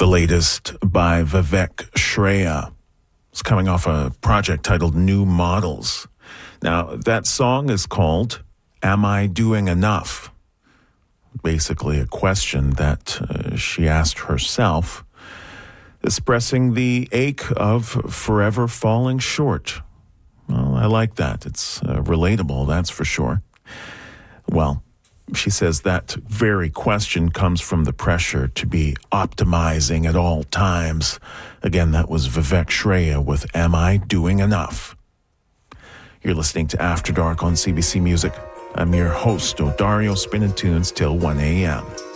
latest by Vivek Shreya. It's coming off a project titled New Models. Now, that song is called Am I Doing Enough? Basically a question that she asked herself, expressing the ache of forever falling short. Well, I like that. It's relatable, that's for sure. Well, she says that very question comes from the pressure to be optimizing at all times. Again, that was Vivek Shreya with Am I Doing Enough? You're listening to After Dark on CBC Music. I'm your host, Odario, spinning tunes till 1 a.m.